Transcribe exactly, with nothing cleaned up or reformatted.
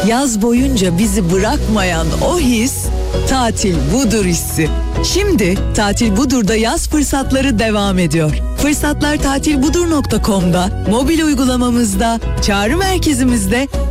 Yaz boyunca bizi bırakmayan o his, tatil budur hissi. Şimdi Tatil Budur'da yaz fırsatları devam ediyor. Fırsatlar tatil budur nokta com'da, mobil uygulamamızda, çağrı merkezimizde